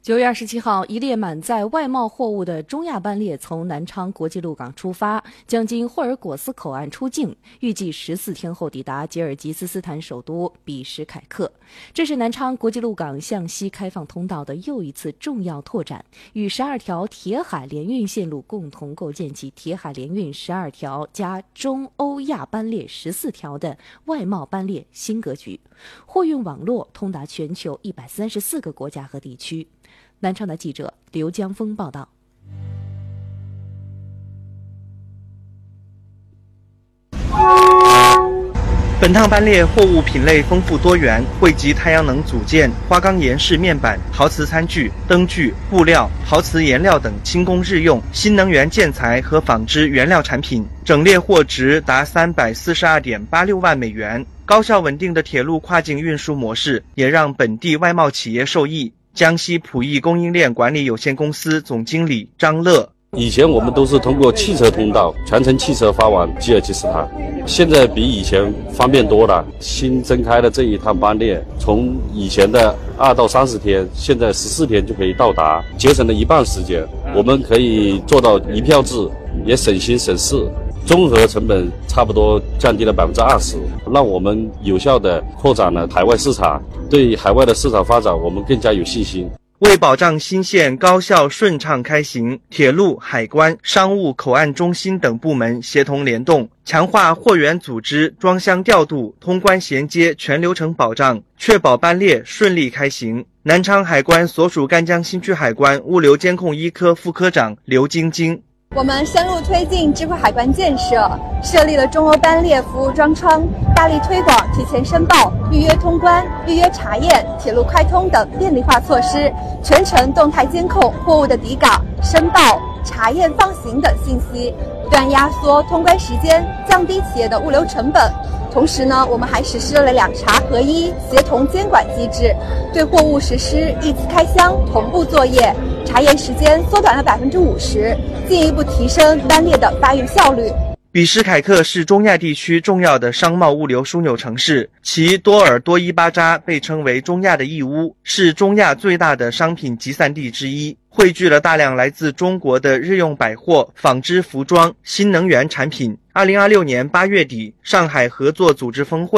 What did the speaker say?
9月27号，一列满载外贸货物的中亚班列从南昌国际陆港出发，将经霍尔果斯口岸出境，预计14天后抵达吉尔吉斯斯坦首都比什凯克。这是南昌国际陆港向西开放通道的又一次重要拓展，与12条铁海联运线路共同构建起铁海联运12条加中欧亚班列14条的外贸班列新格局，货运网络通达全球134个国家和地区。南昌的记者刘江峰报道。 本趟班列货物品类丰富多元，汇集太阳能组件、花岗岩式面板、陶瓷餐具、灯具、布料、陶瓷颜料等轻工日用、新能源建材和纺织原料产品，整列货值达342.86万美元。高效稳定的铁路跨境运输模式也让本地外贸企业受益。江西普益供应链管理有限公司总经理张乐： 以前我们都是通过汽车通道全程汽车发往吉尔吉斯斯坦，现在比以前方便多了。新增开的这一趟班列，从以前的2到30天，现在14天就可以到达，节省了1半时间。我们可以做到一票制，也省心省事，综合成本差不多降低了20%，让我们有效地扩展了海外市场，对海外的市场发展我们更加有信心。 为保障新线高效顺畅开行，铁路、海关、商务口岸中心等部门协同联动，强化货源组织、装箱调度、通关衔接全流程保障，确保班列顺利开行。南昌海关所属赣江新区海关物流监控一科副科长刘晶晶： 我们深入推进智慧海关建设，设立了中欧班列服务专窗，大力推广提前申报、预约通关、预约查验、铁路快通等便利化措施，全程动态监控货物的抵港、申报、查验放行等信息，不断压缩通关时间，降低企业的物流成本。同时呢，我们还实施了2查合一协同监管机制，对货物实施一次开箱同步作业，查验时间缩短了50%，进一步提升班列的发运效率。 比什凯克是中亚地区重要的商贸物流枢纽城市，其多尔多伊巴扎被称为中亚的义乌，是中亚最大的商品集散地之一，汇聚了大量来自中国的日用百货、纺织服装、新能源产品。2026年8月底，上海合作组织峰会